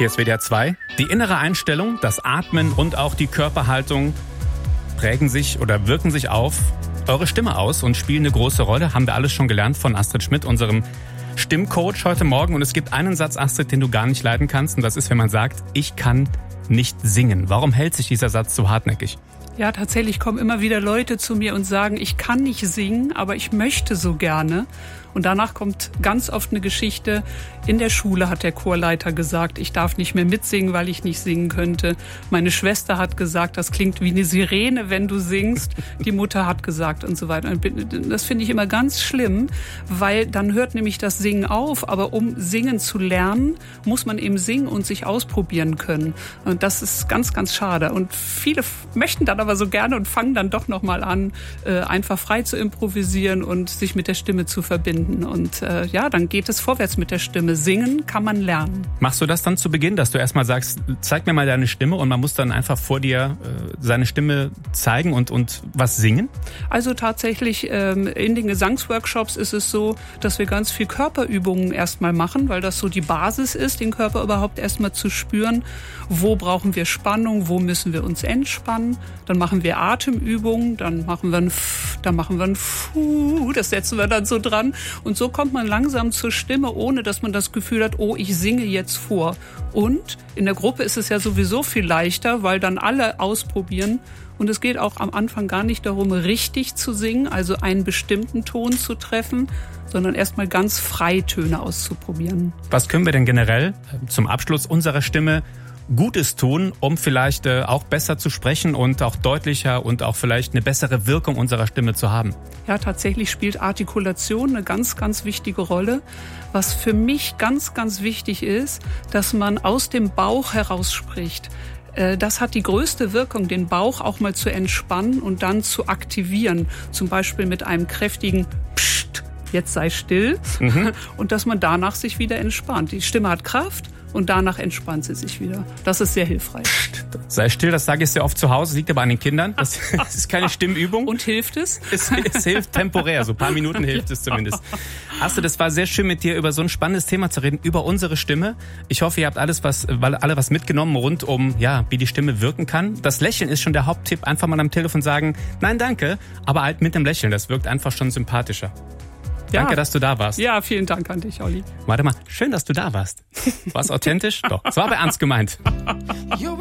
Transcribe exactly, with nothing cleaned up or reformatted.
Hier ist W D R zwei. Die innere Einstellung, das Atmen und auch die Körperhaltung prägen sich oder wirken sich auf eure Stimme aus und spielen eine große Rolle. Haben wir alles schon gelernt von Astrid Schmidt, unserem Stimmcoach heute Morgen. Und es gibt einen Satz, Astrid, den du gar nicht leiden kannst. Und das ist, wenn man sagt, ich kann nicht singen. Warum hält sich dieser Satz so hartnäckig? Ja, tatsächlich kommen immer wieder Leute zu mir und sagen, ich kann nicht singen, aber ich möchte so gerne. Und danach kommt ganz oft eine Geschichte. In der Schule hat der Chorleiter gesagt, ich darf nicht mehr mitsingen, weil ich nicht singen könnte. Meine Schwester hat gesagt, das klingt wie eine Sirene, wenn du singst. Die Mutter hat gesagt und so weiter. Das finde ich immer ganz schlimm, weil dann hört nämlich das Singen auf. Aber um singen zu lernen, muss man eben singen und sich ausprobieren können. Und das ist ganz, ganz schade. Und viele möchten dann aber so gerne und fangen dann doch noch mal an, einfach frei zu improvisieren und sich mit der Stimme zu verbinden. Und äh, ja, dann geht es vorwärts mit der Stimme. Singen kann man lernen. Machst du das dann zu Beginn, dass du erstmal sagst, zeig mir mal deine Stimme und man muss dann einfach vor dir äh, seine Stimme zeigen und, und was singen? Also tatsächlich ähm, in den Gesangsworkshops ist es so, dass wir ganz viel Körperübungen erstmal machen, weil das so die Basis ist, den Körper überhaupt erstmal zu spüren. Wo brauchen wir Spannung, wo müssen wir uns entspannen? Dann machen wir Atemübungen, dann machen wir ein F, dann machen wir ein Fu, das setzen wir dann so dran. Und so kommt man langsam zur Stimme, ohne dass man das Gefühl hat, oh, ich singe jetzt vor. Und in der Gruppe ist es ja sowieso viel leichter, weil dann alle ausprobieren. Und es geht auch am Anfang gar nicht darum, richtig zu singen, also einen bestimmten Ton zu treffen, sondern erstmal ganz frei Töne auszuprobieren. Was können wir denn generell zum Abschluss unserer Stimme Gutes tun, um vielleicht äh, auch besser zu sprechen und auch deutlicher und auch vielleicht eine bessere Wirkung unserer Stimme zu haben? Ja, tatsächlich spielt Artikulation eine ganz, ganz wichtige Rolle. Was für mich ganz, ganz wichtig ist, dass man aus dem Bauch heraus spricht. Das hat die größte Wirkung, den Bauch auch mal zu entspannen und dann zu aktivieren. Zum Beispiel mit einem kräftigen Psst, jetzt sei still. Mhm. Und dass man danach sich wieder entspannt. Die Stimme hat Kraft. Und danach entspannt sie sich wieder. Das ist sehr hilfreich. Sei still, das sage ich sehr oft zu Hause, liegt aber an den Kindern. Das, das ist keine Stimmübung. Und hilft es? es? Es hilft temporär, so ein paar Minuten hilft es zumindest. Astrid, das war sehr schön mit dir über so ein spannendes Thema zu reden, über unsere Stimme. Ich hoffe, ihr habt alles was, alle was mitgenommen rund um, ja, wie die Stimme wirken kann. Das Lächeln ist schon der Haupttipp. Einfach mal am Telefon sagen, nein, danke, aber halt mit dem Lächeln. Das wirkt einfach schon sympathischer. Danke, ja, dass du da warst. Ja, vielen Dank an dich, Olli. Warte mal, schön, dass du da warst. War's authentisch? Doch, es war aber ernst gemeint.